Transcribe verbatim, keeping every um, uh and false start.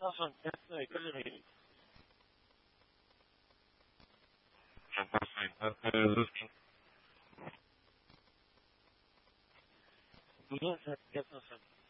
Awesome. That's uh, good. Fantastic. That's uh, listening. Yes, that's awesome.